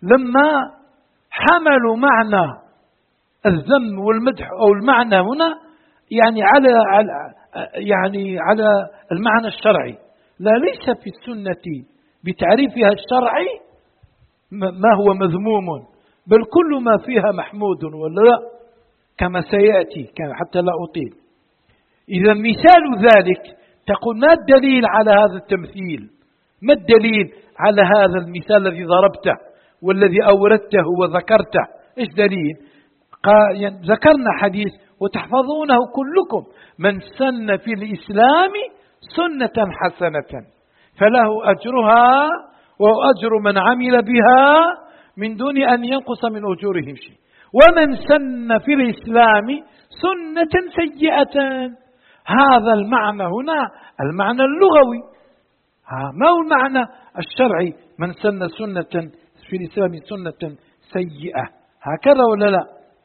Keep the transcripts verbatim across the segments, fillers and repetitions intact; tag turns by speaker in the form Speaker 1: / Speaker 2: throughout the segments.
Speaker 1: لما حملوا معنى الذم والمدح أو المعنى هنا يعني على يعني على المعنى الشرعي، لا ليس في السنة بتعريفها الشرعي ما هو مذموم، بل كل ما فيها محمود ولا لا، كما سيأتي حتى لا أطيل. إذا مثال ذلك تقول ما الدليل على هذا التمثيل؟ ما الدليل على هذا المثال الذي ضربته والذي أوردته وذكرته؟ إيش دليل؟ يعني ذكرنا حديث وتحفظونه كلكم: من سن في الإسلام سنة حسنة فله أجرها وأجر من عمل بها من دون أن ينقص من أجورهم شيء، ومن سن في الإسلام سنة سيئة. هذا المعنى هنا المعنى اللغوي، ما هو المعنى الشرعي؟ من سن سنة في الإسلام سنة سيئة، هكذا ولا لا؟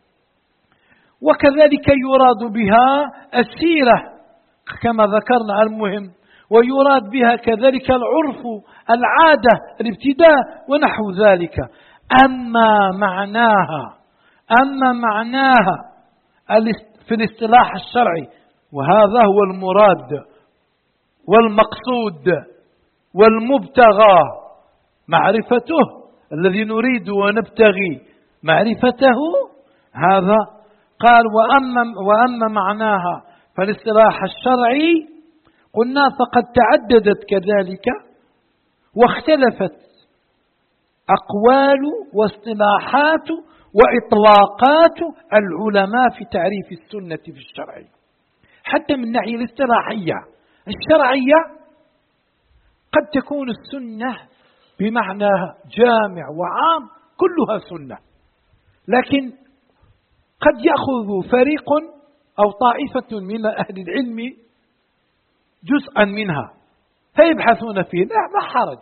Speaker 1: وكذلك يراد بها السيرة كما ذكرنا المهم، ويراد بها كذلك العرف، العادة، الابتداء ونحو ذلك. أما معناها أما معناها في الاصطلاح الشرعي، وهذا هو المراد والمقصود والمبتغى معرفته، الذي نريد ونبتغي معرفته، هذا قال وأما, وأما معناها فالاصطلاح الشرعي قلنا فقد تعددت كذلك واختلفت أقوال واصطلاحات وإطلاقات العلماء في تعريف السنة في الشرع، حتى من ناحية الاصطلاحية الشرعية. قد تكون السنة بمعنى جامع وعام كلها سنة، لكن قد يأخذ فريق أو طائفة من أهل العلم جزءا منها فيبحثون فيه، لا ما حرج.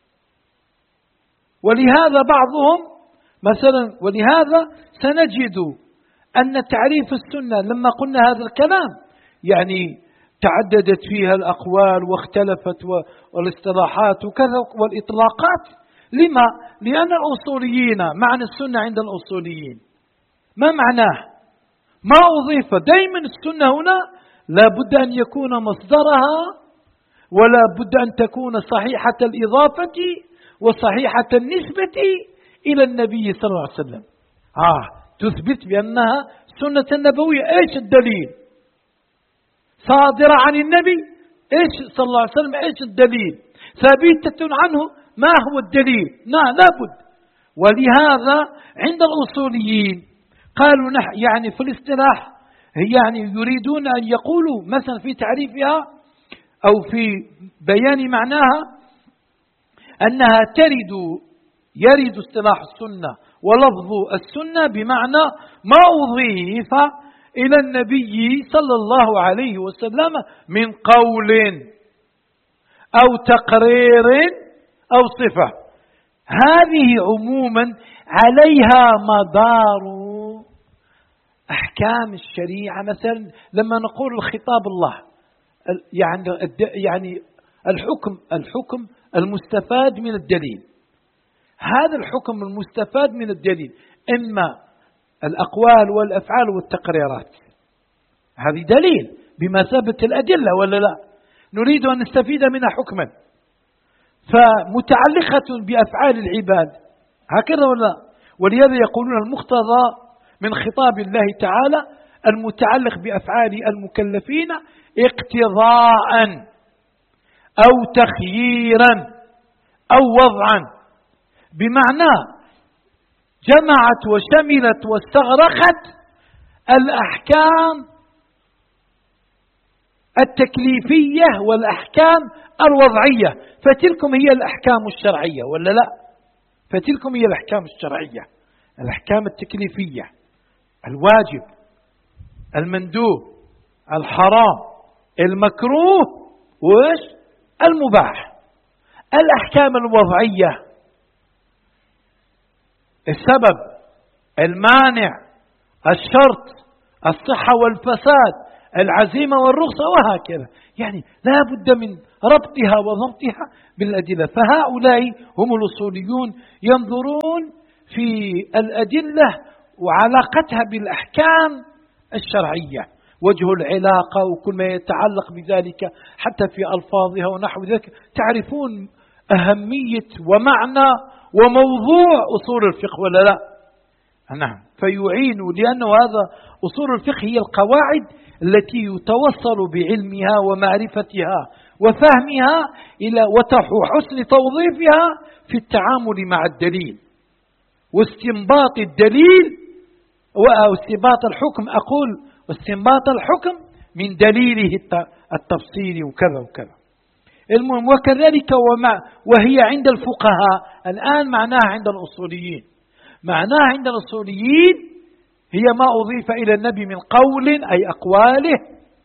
Speaker 1: ولهذا بعضهم مثلا ولهذا سنجد أن تعريف السنة لما قلنا هذا الكلام يعني تعددت فيها الأقوال واختلفت والاصطلاحات وكذا والإطلاقات. لما؟ لأن الأصوليين معنى السنة عند الأصوليين ما معناه؟ ما أضيف. دائما السنة هنا لا بد أن يكون مصدرها ولا بد أن تكون صحيحة الإضافة وصحيحة النسبة إلى النبي صلى الله عليه وسلم. آه تثبت بأنها سنة النبوية. إيش الدليل؟ صادرة عن النبي إيش صلى الله عليه وسلم. إيش الدليل؟ ثابتة عنه. ما هو الدليل؟ لا لابد. ولهذا عند الأصوليين قالوا نح يعني في الاصطلاح يعني يريدون أن يقولوا مثلا في تعريفها أو في بيان معناها أنها ترد يرد اصطلاح السنة ولفظ السنة بمعنى ما أضيف إلى النبي صلى الله عليه وسلم من قول أو تقرير أو صفة. هذه عموما عليها مدار أحكام الشريعة. مثلا لما نقول الخطاب الله يعني يعني الحكم الحكم المستفاد من الدليل، هذا الحكم المستفاد من الدليل إما الأقوال والأفعال والتقريرات، هذه دليل بمثابة الأدلة ولا لا؟ نريد أن نستفيد منها حكما فمتعلقة بأفعال العباد، هكذا ولا لا؟ ولهذا يقولون المقتضى من خطاب الله تعالى المتعلق بأفعال المكلفين اقتضاء أو تخييرا أو وضعا، بمعنى جمعت وشملت واستغرقت الأحكام التكليفية والأحكام الوضعية، فتلكم هي الأحكام الشرعية ولا لا؟ فتلكم هي الأحكام الشرعية، الأحكام التكليفية، الواجب، المندوب، الحرام، المكروه، وإيش؟ المباح. الأحكام الوضعية السبب، المانع، الشرط، الصحة والفساد، العزيمة والرخصة وهكذا، يعني لا بد من ربطها وضبطها بالأدلة. فهؤلاء هم الأصوليون ينظرون في الأدلة وعلاقتها بالأحكام الشرعية، وجه العلاقة وكل ما يتعلق بذلك حتى في ألفاظها ونحو ذلك. تعرفون أهمية ومعنى وموضوع أصول الفقه ولا لا؟ نعم. فيعين، لأنه هذا أصول الفقه هي القواعد التي يتوصل بعلمها ومعرفتها وفهمها إلى وحسن توظيفها في التعامل مع الدليل واستنباط الدليل واستنباط الحكم، أقول واستنباط الحكم من دليله التفصيلي وكذا وكذا. المهم وكذلك ومع وهي عند الفقهاء الآن معناها عند الأصوليين، معناها عند الأصوليين هي ما أضيف إلى النبي من قول أي أقواله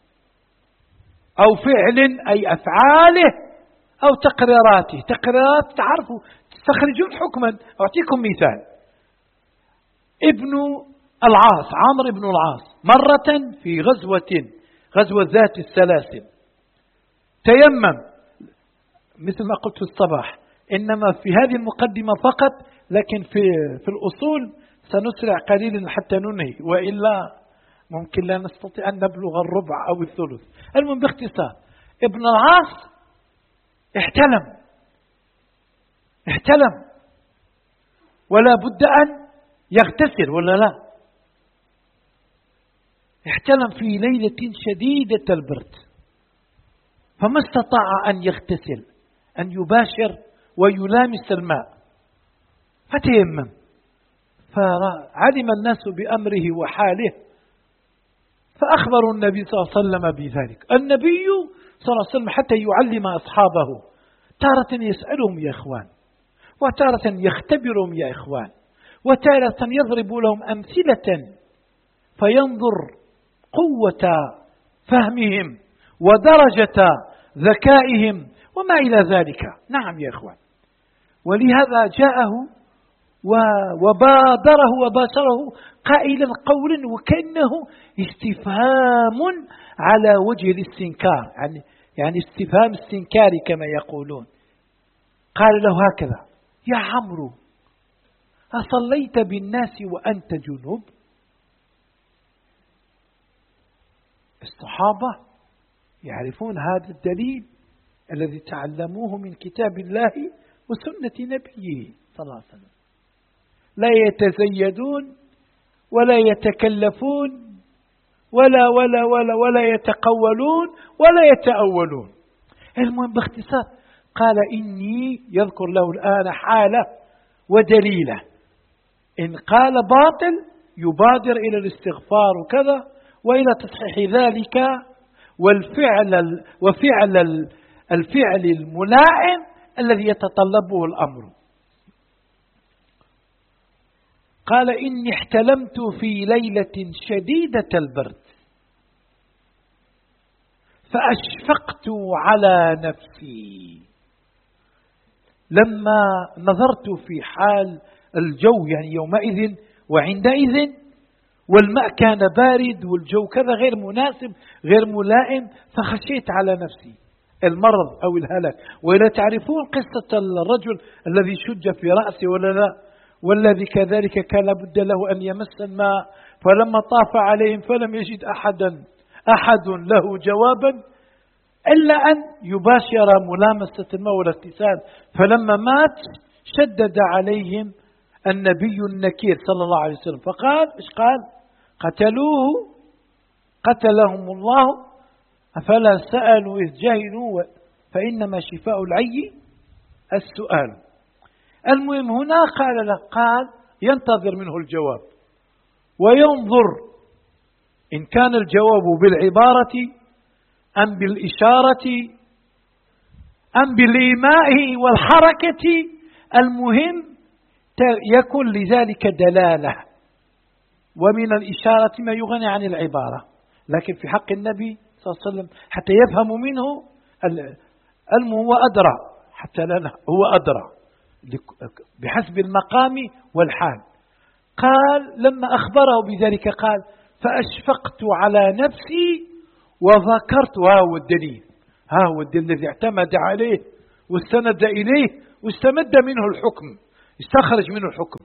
Speaker 1: أو فعل أي أفعاله أو تقريراته. تقريرات تعرفوا تستخرجون حكما. أعطيكم مثال. ابن العاص عمرو بن العاص مرة في غزوة غزوة ذات السلاسل تيمم، مثل ما قلت في الصباح، إنما في هذه المقدمة فقط، لكن في في الأصول سنسرع قليلا حتى ننهي، وإلا ممكن لا نستطيع أن نبلغ الربع أو الثلث. المهم باختصار، ابن العاص احتلم احتلم ولا بد أن يغتسل ولا لا؟ احتلم في ليلة شديدة البرد، فما استطاع أن يغتسل، أن يباشر ويلامس الماء، فتيمم. فعلم الناس بأمره وحاله فأخبروا النبي صلى الله عليه وسلم بذلك. النبي صلى الله عليه وسلم حتى يعلم أصحابه تارة يسألهم يا إخوان، وتارة يختبرهم يا إخوان، وتارة يضرب لهم أمثلة فينظر قوة فهمهم ودرجة ذكائهم وما إلى ذلك. نعم يا إخوان. ولهذا جاءه وبادره وباشره قائلا قولا وكأنه استفهام على وجه الاستنكار، يعني يعني استفهام استنكاري كما يقولون. قال له هكذا: يا عمرو، أصليت بالناس وأنت جنوب؟ الصحابة يعرفون هذا الدليل الذي تعلموه من كتاب الله وسنة نبيه صلى الله عليه وسلم، لا يتزيدون ولا يتكلفون ولا ولا ولا ولا يتقولون ولا يتأولون. المهم باختصار قال: إني، يذكر له الآن حالة ودليله، إن قال باطل يبادر إلى الاستغفار وكذا وإلى تصحيح ذلك والفعل وفعل الفعل الملائم الذي يتطلبه الأمر. قال: إني احتلمت في ليلة شديدة البرد فأشفقت على نفسي. لما نظرت في حال الجو، يعني يومئذ وعندئذ، والماء كان بارد والجو كذا غير مناسب غير ملائم، فخشيت على نفسي المرض أو الهلاك. وإلا تعرفون قصة الرجل الذي شج في رأسه ولا لا، والذي كذلك كان لابد له أن يمس الماء، فلما طاف عليهم فلم يجد أحدا أحد له جوابا إلا أن يباشر ملامسة الماء والاغتسال. فلما مات شدد عليهم النبي النكير صلى الله عليه وسلم، فقال: إيش قال؟ قتلوه قتلهم الله أفلا سألوا إذ جهلوا فإنما شفاء العي السؤال. المهم هنا قال له، قال ينتظر منه الجواب وينظر إن كان الجواب بالعبارة أم بالإشارة أم بالإيماء والحركة، المهم يكون لذلك دلالة، ومن الإشارة ما يغني عن العبارة. لكن في حق النبي صلى الله عليه وسلم حتى يفهم منه المهم هو أدرى، حتى لا هو أدرى بحسب المقام والحال. قال لما أخبره بذلك قال: فأشفقت على نفسي وذكرت. ها هو الدليل، ها هو الدليل الذي اعتمد عليه واستند إليه واستمد منه الحكم، استخرج منه الحكم.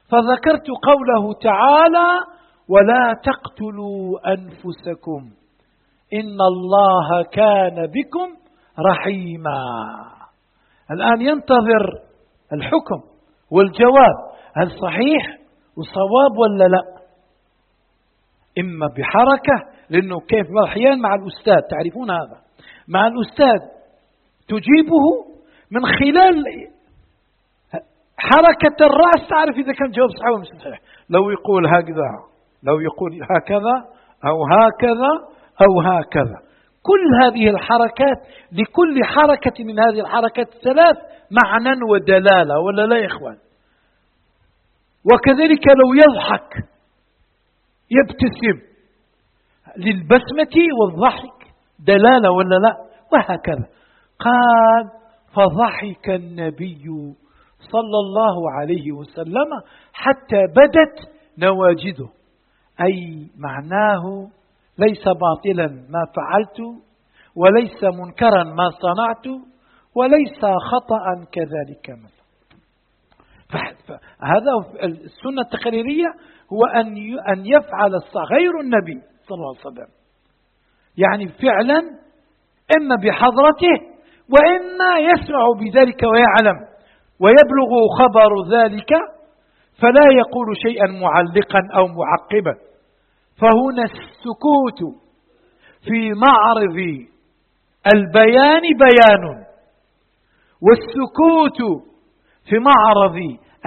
Speaker 1: فذكرت قوله تعالى: ولا تقتلوا أنفسكم إن الله كان بكم رحيما. الآن ينتظر الحكم والجواب، هل صحيح وصواب ولا لا؟ إما بحركة، لأنه كيف أحيانا مع الأستاذ، تعرفون هذا، مع الأستاذ تجيبه من خلال حركة الرأس، تعرف إذا كان جواب صحيح ولا مش صحيح. لو يقول هكذا، لو يقول هكذا أو هكذا أو هكذا، كل هذه الحركات، لكل حركة من هذه الحركات الثلاث معنى ودلالة، ولا لا يا إخوان؟ وكذلك لو يضحك يبتسم، للبسمة والضحك دلالة ولا لا؟ وهكذا. قال: فضحك النبي صلى الله عليه وسلم حتى بدت نواجذه، أي معناه ليس باطلا ما فعلت، وليس منكرا ما صنعت، وليس خطأ كذلك مثلا. هذا السنة التقريرية، هو أن يفعل غير النبي صلى الله عليه وسلم، يعني فعلا إما بحضرته وإما يسمع بذلك ويعلم ويبلغ خبر ذلك، فلا يقول شيئا معلقا أو معقبا. فهنا السكوت في معرض البيان بيان، والسكوت في معرض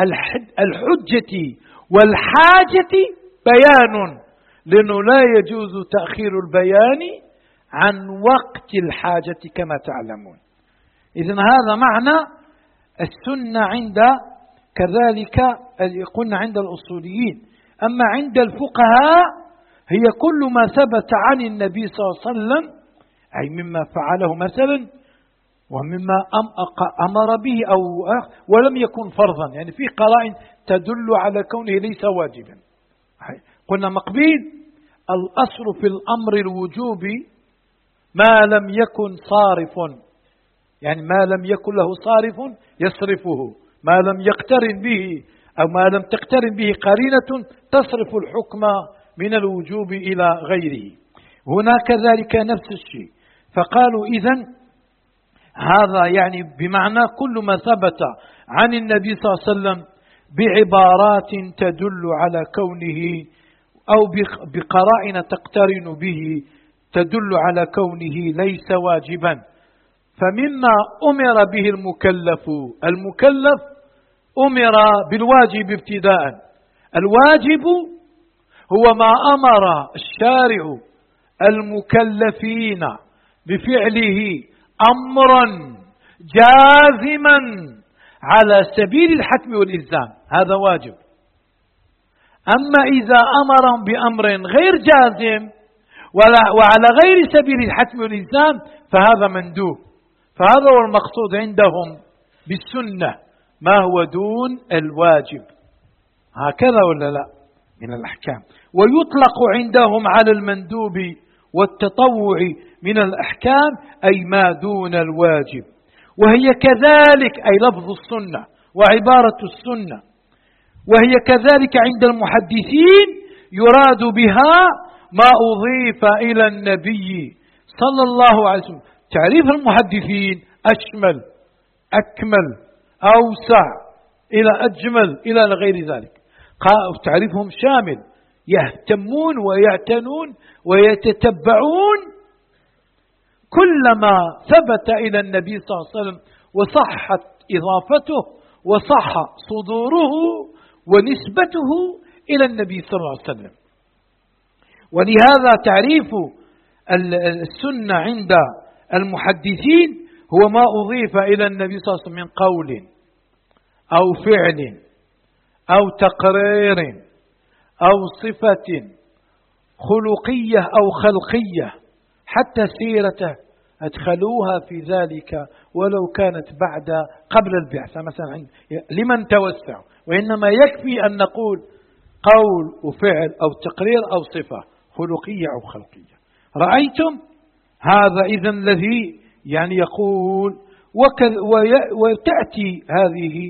Speaker 1: الحجة والحاجة بيان، لأنه لا يجوز تأخير البيان عن وقت الحاجة كما تعلمون. إذن هذا معنى السنة عند كذلك قلنا عند الأصوليين. أما عند الفقهاء هي كل ما ثبت عن النبي صلى الله عليه وسلم، أي مما فعله مثلا ومما أمر به أو ولم يكن فرضا، يعني في قرائن تدل على كونه ليس واجبا. قلنا مقبيل الأصل في الأمر الوجوب ما لم يكن صارف، يعني ما لم يكن له صارف يصرفه، ما لم يقترن به أو ما لم تقترن به قرينة تصرف الحكم من الوجوب إلى غيره. هنا كذلك نفس الشيء. فقالوا إذن هذا يعني بمعنى كل ما ثبت عن النبي صلى الله عليه وسلم بعبارات تدل على كونه أو بقرائن تقترن به تدل على كونه ليس واجبا. فمما أمر به المكلف، المكلف أمر بالواجب ابتداء. الواجب هو ما أمر الشارع المكلفين بفعله أمرا جازما على سبيل الحتم والإلزام، هذا واجب. أما إذا أمرهم بأمر غير جازم وعلى غير سبيل الحتم والإلزام فهذا مندوب. فهذا هو المقصود عندهم بالسنة، ما هو دون الواجب، هكذا ولا لا من الأحكام. ويطلق عندهم على المندوب والتطوع من الأحكام أي ما دون الواجب. وهي كذلك أي لفظ السنة وعبارة السنة، وهي كذلك عند المحدثين يراد بها ما أضيف إلى النبي صلى الله عليه وسلم. تعريف المحدثين أشمل أكمل أوسع إلى أجمل إلى غير ذلك. تعريفهم شامل، يهتمون ويعتنون ويتتبعون كل ما ثبت إلى النبي صلى الله عليه وسلم وصحت إضافته وصح صدوره ونسبته إلى النبي صلى الله عليه وسلم. ولهذا تعريف السنة عند المحدثين هو ما أضيف إلى النبي صلى الله عليه وسلم من قول أو فعل أو تقرير أو صفة خلقية أو خلقية، حتى سيرته أدخلوها في ذلك ولو كانت بعد قبل البعثة مثلا لمن توسع. وإنما يكفي أن نقول قول وفعل أو تقرير أو صفة خلقية أو خلقية. رأيتم هذا إذن الذي يعني يقول وتأتي هذه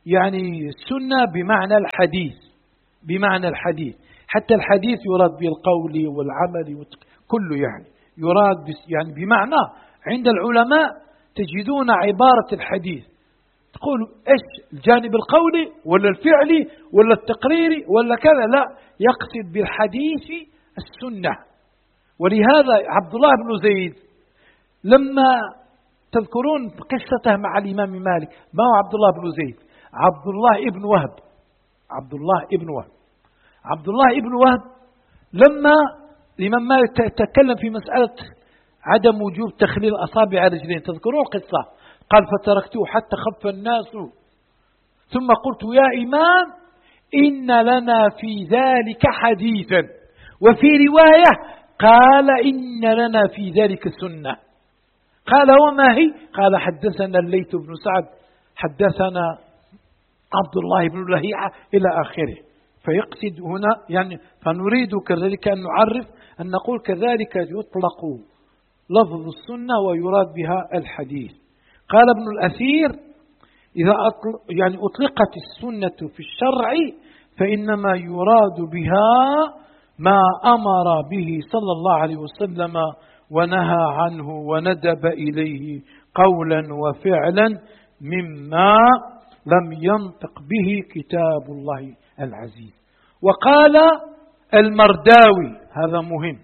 Speaker 1: يعني السنة بمعنى الحديث، بمعنى الحديث، حتى الحديث يراد بالقول والعمل كله، يعني يراد يعني بمعنى عند العلماء تجدون عبارة الحديث تقول إيش الجانب القولي ولا الفعلي ولا التقريري ولا كذا، لا، يقصد بالحديث السنة. ولهذا عبد الله بن زيد لما تذكرون قصته مع الإمام مالك، ما هو عبد الله بن زيد؟ عبد الله ابن وهب، عبد الله ابن وهب عبد الله ابن وهب لما الإمام مالك تكلم في مسألة عدم وجوب تخليل أصابع الرجلين، تذكرون القصة؟ قال فتركته حتى خف الناس ثم قلت يا إمام إن لنا في ذلك حديثا، وفي رواية قال إن لنا في ذلك سنة. قال وما هي؟ قال حدثنا الليث بن سعد حدثنا عبد الله بن لهيعة إلى آخره. فيقصد هنا يعني فنريد كذلك أن نعرف أن نقول كذلك يطلق لفظ السنة ويراد بها الحديث. قال ابن الأثير إذا أطلق يعني أطلقت السنة في الشرع فإنما يراد بها ما أمر به صلى الله عليه وسلم ونهى عنه وندب إليه قولا وفعلا مما لم ينطق به كتاب الله العزيز. وقال المرداوي هذا مهم،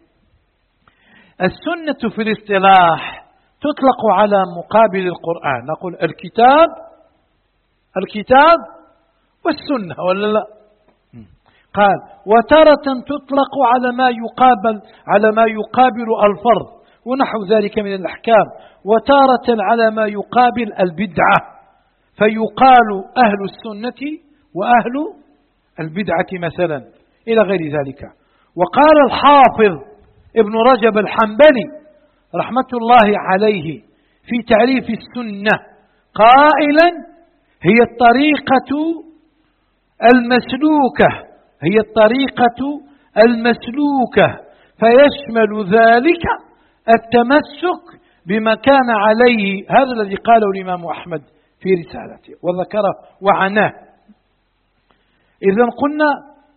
Speaker 1: السنة في الاصطلاح تطلق على مقابل القرآن، نقول الكتاب الكتاب والسنة ولا لا؟ قال وتارة تطلق على ما يقابل على ما يقابل الفرض ونحو ذلك من الأحكام، وتارة على ما يقابل البدعة، فيقال أهل السنة وأهل البدعة مثلا إلى غير ذلك. وقال الحافظ ابن رجب الحنبلي رحمة الله عليه في تعريف السنة قائلا هي الطريقة المسلوكة هي الطريقة المسلوكة فيشمل ذلك التمسك بما كان عليه، هذا الذي قاله الإمام أحمد في رسالته وذكره وعناه. إذا قلنا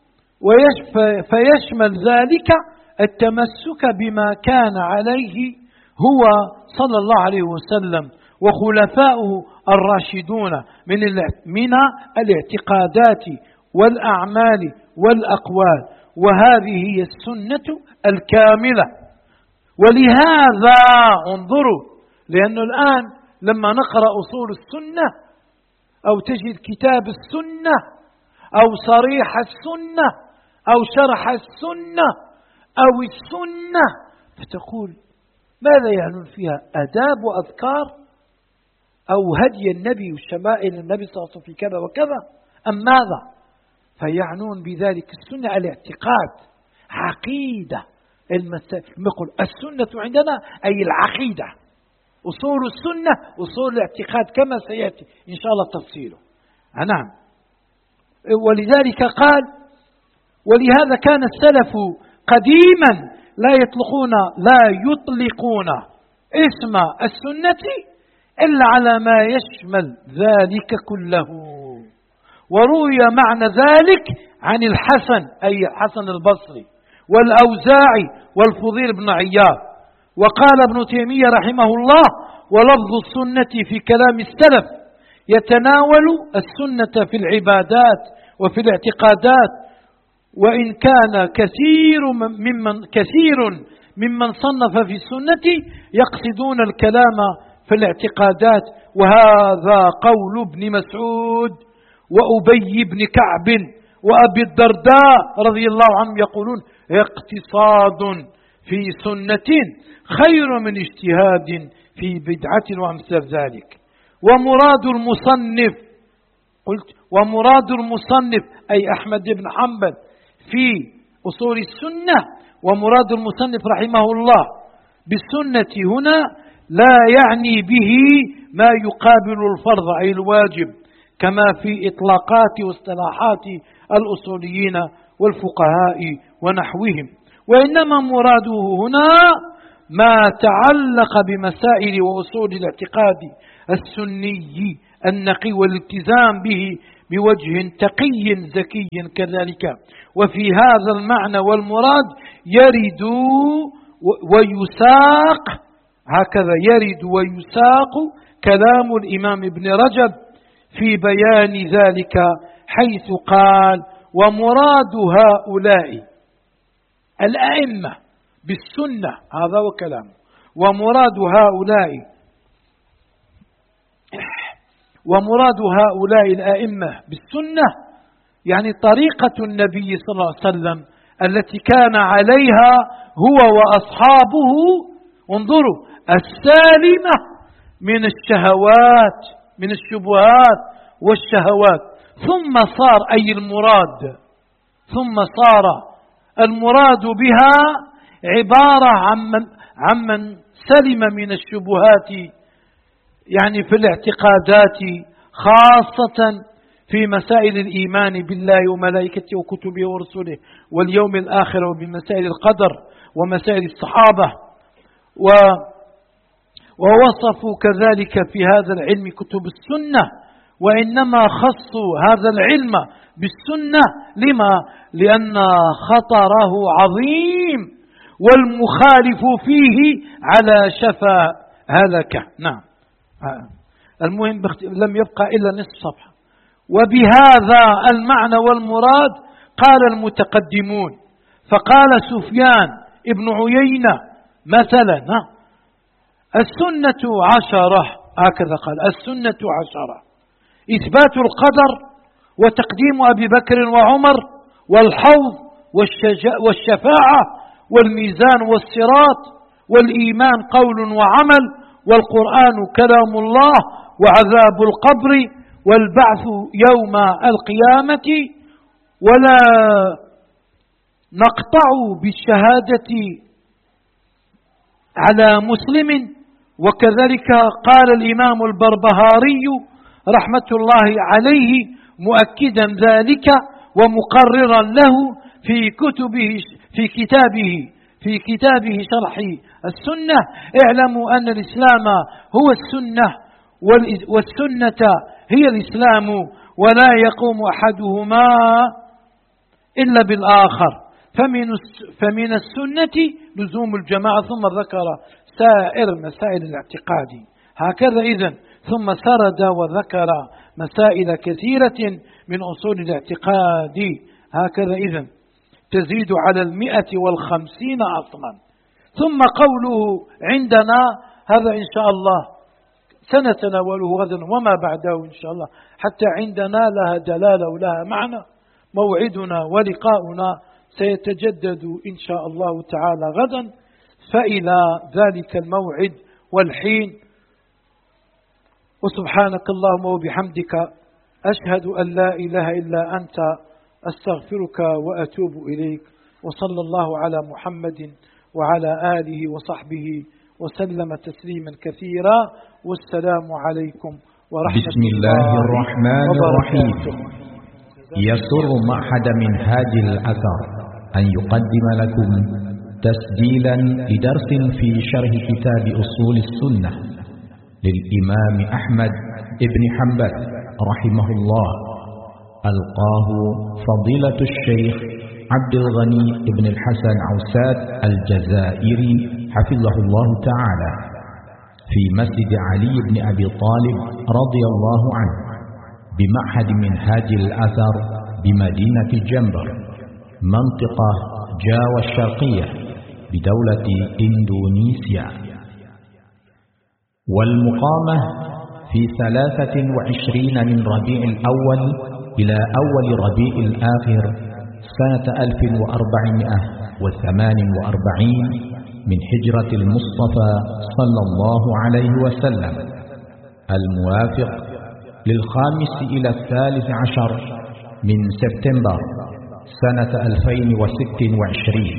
Speaker 1: فيشمل ذلك التمسك بما كان عليه هو صلى الله عليه وسلم وخلفاؤه الراشدون من من الاعتقادات والأعمال والأقوال، وهذه هي السنة الكاملة. ولهذا انظروا، لأنه الآن لما نقرأ أصول السنة أو تجد كتاب السنة أو صريح السنة أو شرح السنة أو السنة فتقول ماذا يعنون فيها؟ آداب وأذكار أو هدي النبي وشمائل النبي صلى الله عليه وسلم في كذا وكذا أم ماذا؟ فيعنون بذلك السنة الاعتقاد، عقيدة المسائل. يقول السنة عندنا أي العقيدة، أصول السنة أصول الاعتقاد كما سيأتي إن شاء الله تفصيله. نعم. ولذلك قال ولهذا كان السلف قديما لا يطلقون لا يطلقون اسم السنة إلا على ما يشمل ذلك كله. وروي معنى ذلك عن الحسن أي حسن البصري والأوزاعي والفضيل بن عياض. وقال ابن تيمية رحمه الله ولفظ السنة في كلام السلف يتناول السنة في العبادات وفي الاعتقادات، وإن كان كثير ممن كثير ممن صنف في السنة يقصدون الكلام في الاعتقادات، وهذا قول ابن مسعود وأبي بن كعب وأبي الدرداء رضي الله عنهم يقولون اقتصاد في سنة خير من اجتهاد في بدعة وأمثال ذلك. ومراد المصنف قلت ومراد المصنف أي أحمد بن حنبل في أصول السنة، ومراد المصنف رحمه الله بالسنة هنا لا يعني به ما يقابل الفرض أي الواجب كما في إطلاقات واصطلاحات الأصوليين والفقهاء ونحوهم، وإنما مراده هنا ما تعلق بمسائل وأصول الاعتقاد السني النقي والالتزام به بوجه تقي زكي كذلك. وفي هذا المعنى والمراد يرد ويساق، هكذا يرد ويساق كلام الإمام ابن رجب في بيان ذلك، حيث قال: ومراد هؤلاء الأئمة بالسنة، هذا وكلام، ومراد هؤلاء ومراد هؤلاء الأئمة بالسنة يعني طريقة النبي صلى الله عليه وسلم التي كان عليها هو وأصحابه، انظروا، السالمة من الشهوات، من الشبهات والشهوات. ثم صار أي المراد ثم صار المراد بها عبارة عمن, عمن سلم من الشبهات، يعني في الاعتقادات، خاصة في مسائل الإيمان بالله وملائكته وكتبه ورسله واليوم الآخر، وبمسائل القدر ومسائل الصحابة. ووصفوا كذلك في هذا العلم كتب السنة، وإنما خصوا هذا العلم بالسنة لما؟ لأن خطره عظيم والمخالف فيه على شفا هلكة. نعم، المهم لم يبقى إلا نصف صفحة. وبهذا المعنى والمراد قال المتقدمون، فقال سفيان ابن عيينة مثلا: السنة عشرة، هكذا قال: السنة عشرة: إثبات القدر، وتقديم أبي بكر وعمر، والحوض، والشفاعة، والميزان، والصراط، والإيمان قول وعمل، والقرآن كلام الله، وعذاب القبر، والبعث يوم القيامة، ولا نقطع بالشهادة على مسلم. وكذلك قال الإمام البربهاري رحمة الله عليه مؤكدا ذلك ومقررا له في كتبه في كتابه في كتابه شرح السنة: اعلموا أن الإسلام هو السنة والسنة هي الإسلام، ولا يقوم أحدهما إلا بالآخر، فمن فمن السنة لزوم الجماعة. ثم ذكر سائر مسائل الاعتقاد، هكذا إذن، ثم سرد وذكر مسائل كثيرة من أصول الاعتقاد، هكذا إذن تزيد على المئة والخمسين أصلا. ثم قوله عندنا، هذا إن شاء الله سنتناوله غدا وما بعده إن شاء الله، حتى عندنا لها دلالة ولها معنى. موعدنا ولقاؤنا سيتجدد إن شاء الله تعالى غدا، فإلى ذلك الموعد والحين، وسبحانك اللهم وبحمدك أشهد أن لا إله إلا أنت، أستغفرك وأتوب إليك. وصلى الله على محمد وعلى آله وصحبه وسلم تسليما كثيرا، والسلام عليكم ورحمة
Speaker 2: بسم الله الرحمن الرحيم. يسر معهد منهاج الأثر أن يقدم لكم تسجيلا لدرس في شرح كتاب أصول السنة للإمام أحمد بن حنبل رحمه الله، ألقاه فضيلة الشيخ عبد الغني بن الحسن عوساد الجزائري حفظه الله تعالى في مسجد علي بن أبي طالب رضي الله عنه بمعهد منهاج الأثر بمدينة جنبر، منطقة جاوة الشرقية بدولة إندونيسيا. والمقامة في ثلاثة وعشرين من ربيع الأول إلى أول ربيع الآخر سنة ألف وأربعمائة وثمان وأربعين من هجرة المصطفى صلى الله عليه وسلم، الموافق للخامس إلى الثالث عشر من سبتمبر سنة ألفين وست وعشرين،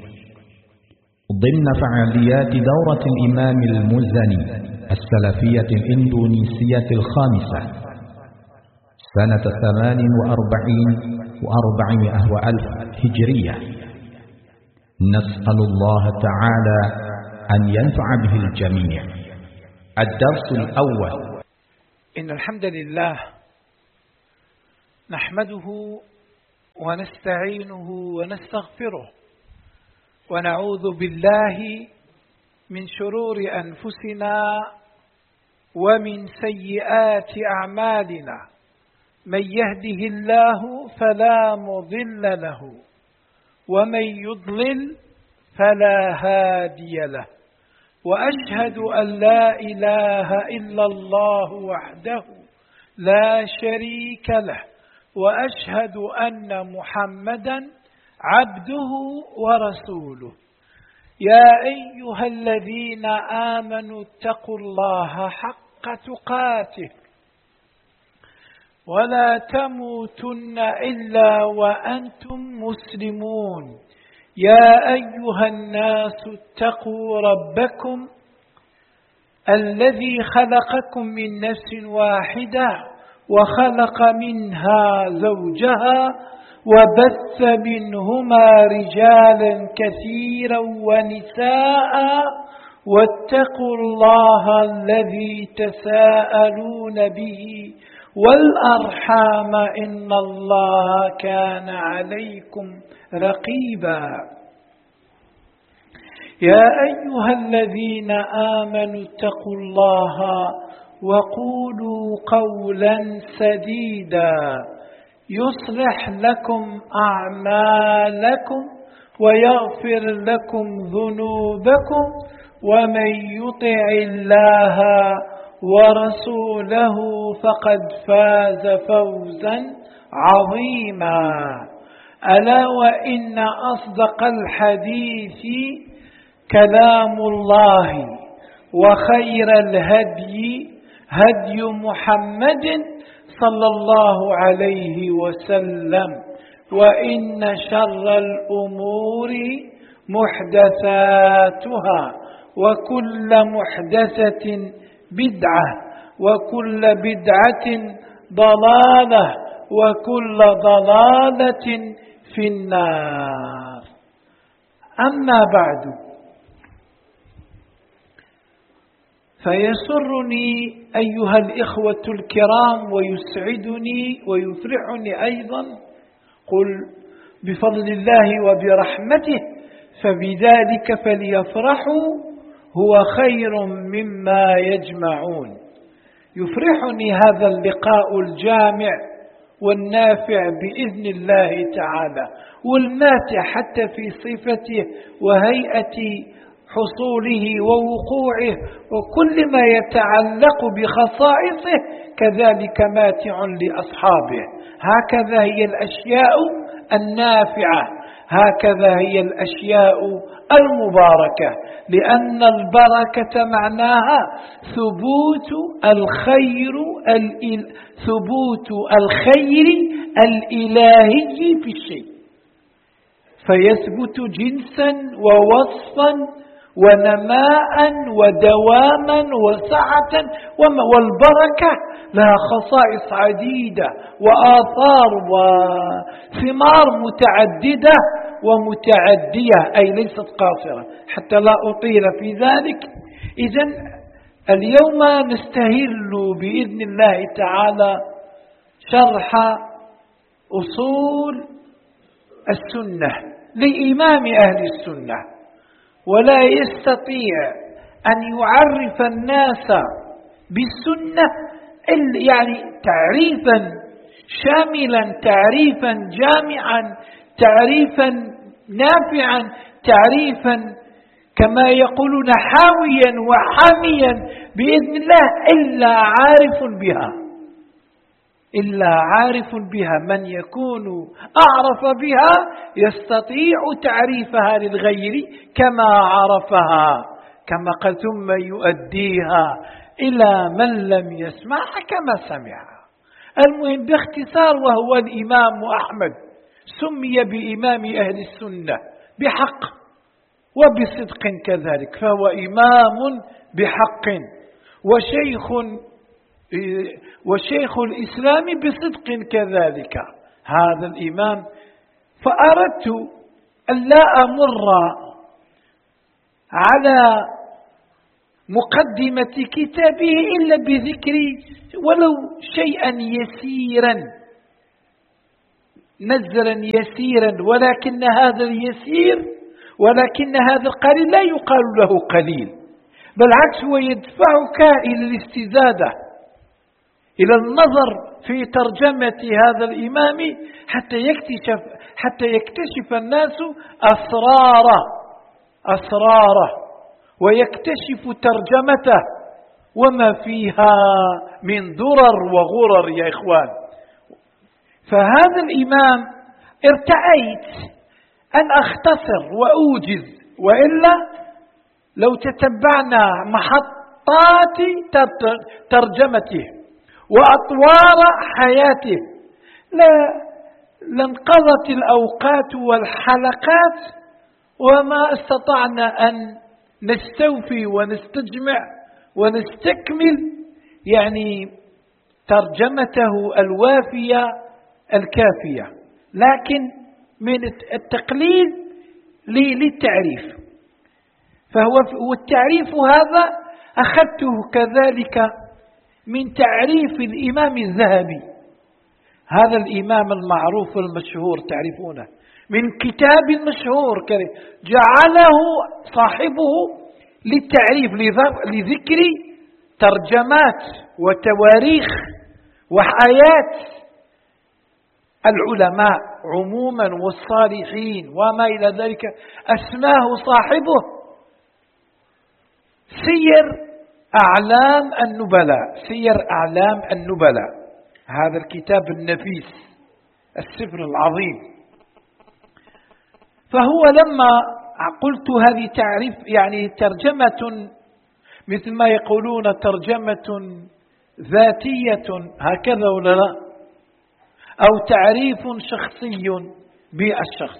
Speaker 2: ضمن فعاليات دورة الإمام المزني السلفية الإندونيسية الخامسة سنة ثمان وأربعين وأربعمائة وألف هجرية. نسأل الله تعالى أن ينفع به الجميع. الدرس الأول:
Speaker 1: إن الحمد لله نحمده ونستعينه ونستغفره ونعوذ بالله من شرور أنفسنا ومن سيئات أعمالنا، من يهده الله فلا مضل له ومن يضلل فلا هادي له، وأشهد أن لا إله إلا الله وحده لا شريك له، وأشهد أن محمدا عبده ورسوله. يا أيها الذين آمنوا اتقوا الله حق تقاته ولا تموتن إلا وأنتم مسلمون. يا أيها الناس اتقوا ربكم الذي خلقكم من نفس واحدة وخلق منها زوجها وبث منهما رجالا كثيرا ونساء، واتقوا الله الذي تساءلون به والأرحام إن الله كان عليكم رقيبا. يا أيها الذين آمنوا اتقوا الله وقولوا قولا سديدا يصلح لكم أعمالكم ويغفر لكم ذنوبكم، ومن يطع الله ورسوله فقد فاز فوزا عظيما. ألا وإن أصدق الحديث كلام الله، وخير الهدي هدي محمد صلى الله عليه وسلم، وإن شر الأمور محدثاتها، وكل محدثة بدعة، وكل بدعة ضلالة، وكل ضلالة في النار. أما بعد، فيسرني أيها الإخوة الكرام ويسعدني ويفرحني أيضا قل بفضل الله وبرحمته فبذلك فليفرحوا هو خير مما يجمعون. يفرحني هذا اللقاء الجامع والنافع بإذن الله تعالى، والماتع حتى في صفته وهيئة حصوله ووقوعه وكل ما يتعلق بخصائصه كذلك ماتع لأصحابه. هكذا هي الأشياء النافعة، هكذا هي الأشياء المباركة، لأن البركة معناها ثبوت الخير ثبوت الخير الإلهي في الشيء، فيثبت جنسا ووصفا ونماء ودواما وسعة، والبركة لها خصائص عديدة وآثار وثمار متعددة ومتعدية، أي ليست قاصرة، حتى لا أطيل في ذلك. إذن اليوم نستهل بإذن الله تعالى شرح أصول السنة لإمام أهل السنة، ولا يستطيع أن يعرف الناس بالسنة يعني تعريفا شاملا، تعريفا جامعا، تعريفا نافعا، تعريفا كما يقولون حاويا وحاميا بإذن الله إلا عارف بها، إلا عارف بها. من يكون أعرف بها يستطيع تعريفها للغير كما عرفها، كما قال ثم يؤديها إلى من لم يسمعها كما سمعها. المهم باختصار، وهو الإمام أحمد سمي بإمام أهل السنة بحق وبصدق كذلك، فهو إمام بحق وشيخ وشيخ الإسلام بصدق كذلك هذا الإمام. فأردت أن لا أمر على مقدمة كتابه إلا بذكر ولو شيئا يسيرا نزلا يسيرا، ولكن هذا اليسير ولكن هذا القليل لا يقال له قليل، بالعكس هو يدفعك إلى الاستزادة، إلى النظر في ترجمة هذا الإمام حتى يكتشف حتى يكتشف الناس أسراره أسراره ويكتشف ترجمته وما فيها من درر وغرر يا إخوان. فهذا الإمام ارتأيت أن أختصر وأوجز، وإلا لو تتبعنا محطات ترجمته وأطوار حياته لانقضت الأوقات والحلقات وما استطعنا أن نستوفي ونستجمع ونستكمل يعني ترجمته الوافية الكافية، لكن من التقليل للتعريف. فهو والتعريف هذا أخذته كذلك من تعريف الإمام الذهبي، هذا الإمام المعروف المشهور تعرفونه، من كتاب مشهور جعله صاحبه للتعريف لذكر ترجمات وتواريخ وحياة العلماء عموما والصالحين وما إلى ذلك، أسماه صاحبه سير أعلام النبلاء سير أعلام النبلاء هذا الكتاب النفيس السفر العظيم. فهو لما قلت هذه تعريف يعني ترجمة مثل ما يقولون ترجمة ذاتية هكذا ولا لا، أو تعريف شخصي بالشخص،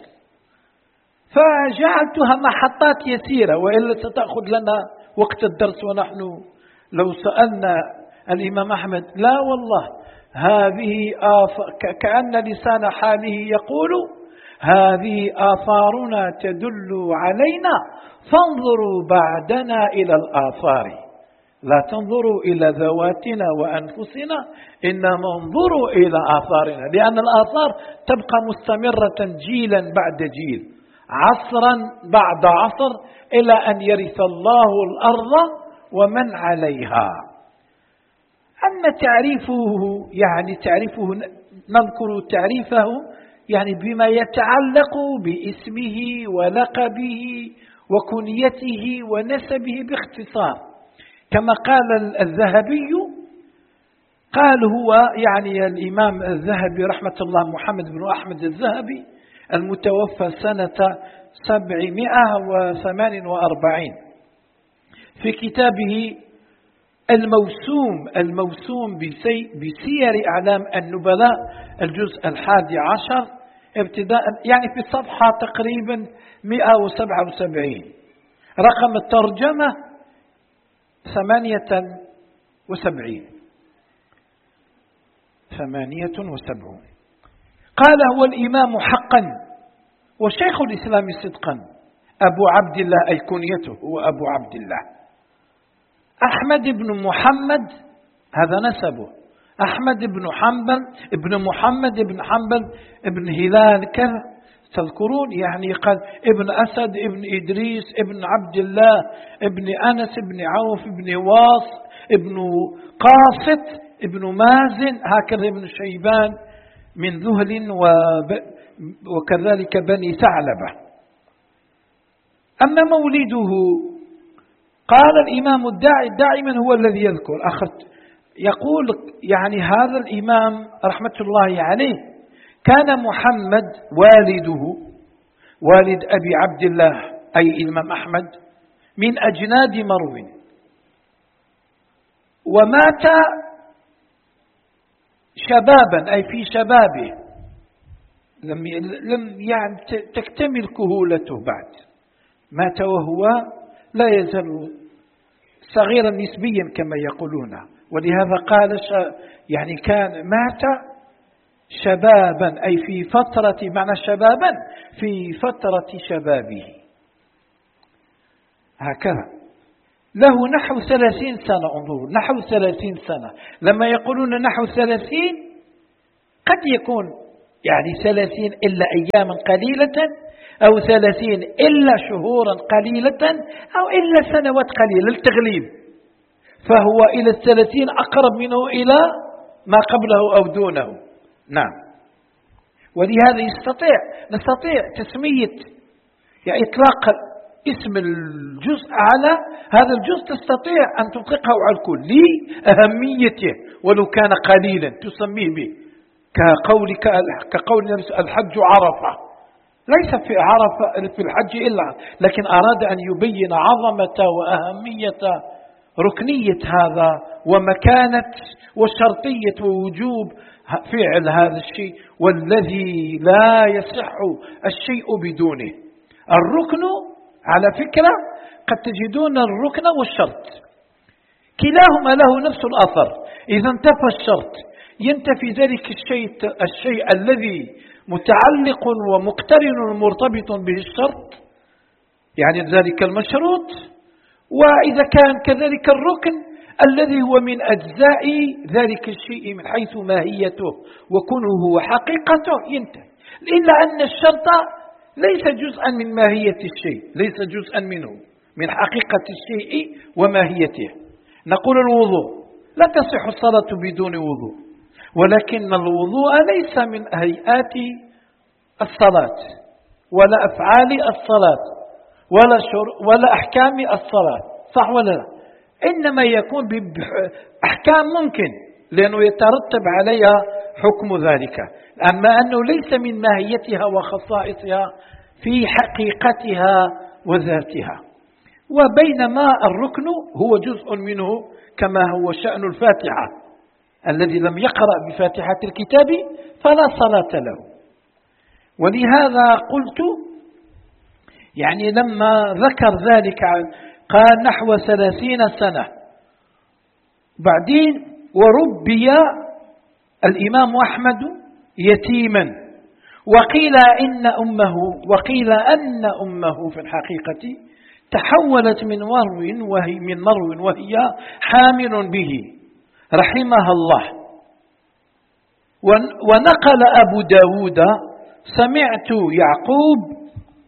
Speaker 1: فجعلتها محطات يسيرة وإلا ستأخذ لنا وقت الدرس، ونحن لو سألنا الإمام أحمد لا والله هذه كأن لسان حاله يقول هذه آثارنا تدل علينا فانظروا بعدنا إلى الآثار، لا تنظروا إلى ذواتنا وأنفسنا إنما انظروا إلى آثارنا، لأن الآثار تبقى مستمرة جيلا بعد جيل عصرا بعد عصر إلى أن يرث الله الأرض ومن عليها. أما تعريفه يعني تعريفه نذكر تعريفه يعني بما يتعلق باسمه ولقبه وكنيته ونسبه باختصار، كما قال الذهبي قال هو يعني الإمام الذهبي رحمة الله محمد بن أحمد الذهبي المتوفى سنة سبعمائة وثمان وأربعين في كتابه الموسوم الموسوم بسير أعلام النبلاء الجزء الحادي عشر ابتداء يعني في الصفحة تقريبا مئة وسبعة وسبعين، رقم الترجمة ثمانية وسبعين ثمانية وسبعون. قال هو الإمام حقا وشيخ الإسلام صدقا أبو عبد الله أي كنيته هو أبو عبد الله أحمد بن محمد هذا نسبه أحمد بن حنبل ابن محمد بن حنبل ابن هلال كذا تذكرون يعني قال ابن أسد ابن إدريس ابن عبد الله ابن أنس ابن عوف ابن واص ابن قاسط ابن مازن هكذا ابن شيبان من ذهل وكذلك بني ثعلبة. أما مولده قال الإمام الداعي دائما هو الذي يذكر أخذت يقول يعني هذا الإمام رحمة الله عليه كان محمد والده والد أبي عبد الله أي الإمام أحمد من أجناد مرو، ومات شبابا أي في شبابه لم لم يعني تكتمل كهولته بعد، مات وهو لا يزال صغيرا نسبيا كما يقولون، ولهذا قال يعني كان مات شبابا أي في فترة معنى شبابا في فترة شبابه هكذا، له نحو ثلاثين سنة. انظروا نحو ثلاثين سنة، لما يقولون نحو ثلاثين قد يكون يعني ثلاثين إلا أياما قليلة، أو ثلاثين إلا شهورا قليلة، أو إلا سنوات قليلة للتغليب، فهو إلى الثلاثين أقرب منه إلى ما قبله أو دونه. نعم. ولهذا يستطيع نستطيع تسمية يعني إطلاق اسم الجزء على هذا الجزء، تستطيع أن تطلقه على الكل لأهميته ولو كان قليلا تسميه به، كقولك كقول الحج عرفة، ليس في عرفة في الحج إلا، لكن أراد أن يبين عظمة وأهمية ركنية هذا ومكانة وشرطية ووجوب فعل هذا الشيء، والذي لا يصح الشيء بدونه. الركن على فكرة قد تجدون الركن والشرط كلاهما له نفس الأثر، إذا انتفى الشرط ينتفي ذلك الشيء, الشيء الذي متعلق ومقترن ومرتبط به الشرط، يعني ذلك المشروط، وإذا كان كذلك الركن الذي هو من أجزاء ذلك الشيء من حيث ماهيته وكنه وحقيقته ينتهي، إلا أن الشرط ليس جزءا من ماهية الشيء، ليس جزءا منه من حقيقة الشيء وماهيته. نقول الوضوء لا تصح الصلاة بدون وضوء، ولكن الوضوء ليس من هيئات الصلاة ولا أفعال الصلاة ولا شر ولا أحكام الصلاة، صح ولا لا؟ إنما يكون بأحكام ممكن لأنه يترتب عليها حكم ذلك، أما أنه ليس من ماهيتها وخصائصها في حقيقتها وذاتها. وبينما الركن هو جزء منه كما هو شأن الفاتحة، الذي لم يقرأ بفاتحة الكتاب فلا صلاة له. ولهذا قلت يعني لما ذكر ذلك قال نحو ثلاثين سنة، بعدين وربي الإمام أحمد يتيما، وقيل إن أمه وقيل أن أمه في الحقيقة تحولت من مرو وهي من مرو وهي حامل به رحمها الله. ونقل أبو داود سمعت يعقوب،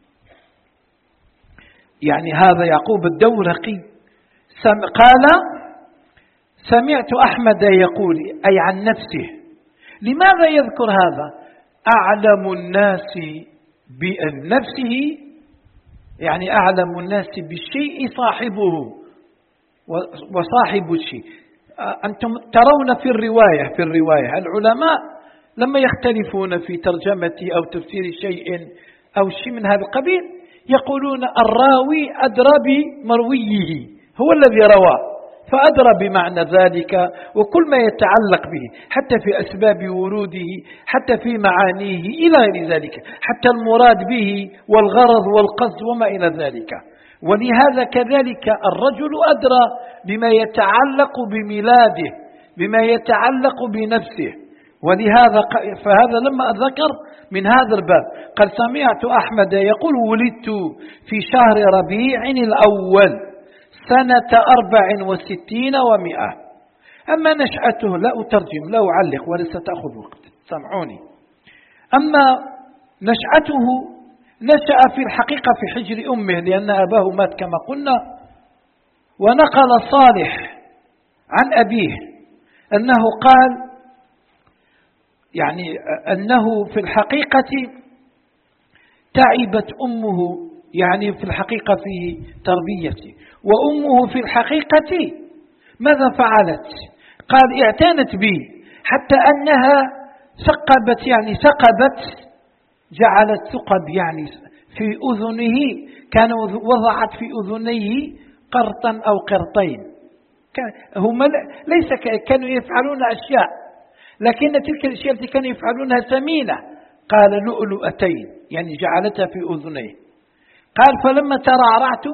Speaker 1: يعني هذا يعقوب الدورقي قال سمعت أحمد يقول أي عن نفسه. لماذا يذكر هذا؟ أعلم الناس بنفسه، يعني أعلم الناس بالشيء صاحبه وصاحب الشيء. أنتم ترون في الرواية في الرواية العلماء لما يختلفون في ترجمة أو تفسير شيء أو شيء من هذا القبيل يقولون الراوي أدرى بمرويه، هو الذي روى فأدرى بمعنى ذلك وكل ما يتعلق به، حتى في أسباب وروده، حتى في معانيه إلى غير ذلك، حتى المراد به والغرض والقصد وما إلى ذلك. ولهذا كذلك الرجل أدرى بما يتعلق بميلاده، بما يتعلق بنفسه. ولهذا فهذا لما أذكر من هذا الباب قال سمعت أحمد يقول ولدت في شهر ربيع الأول سنة أربع وستين ومئة. أما نشأته لا أترجم لا أعلق ولسه تأخذ وقت، سمعوني. أما نشأته نشأ في الحقيقة في حجر أمه لأن أباه مات كما قلنا. ونقل صالح عن أبيه أنه قال يعني أنه في الحقيقة تعبت أمه، يعني في الحقيقة في تربيته، وأمه في الحقيقة ماذا فعلت؟ قال اعتنت به حتى أنها ثقبت، يعني ثقبت جعلت ثقب يعني في أذنه، كان وضعت في أذنيه قرطا أو قرطين، هم ليس كانوا يفعلون أشياء، لكن تلك الأشياء التي كانوا يفعلونها ثمينة. قال لؤلؤتين، يعني جعلتها في أذنيه. قال فلما ترعرعت